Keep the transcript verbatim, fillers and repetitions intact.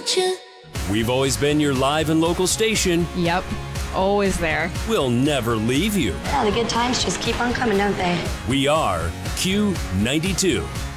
gotcha. We've always been your live and local station. Yep, always there. We'll never leave you. Yeah, the good times just keep on coming, don't they? We are Q ninety-two.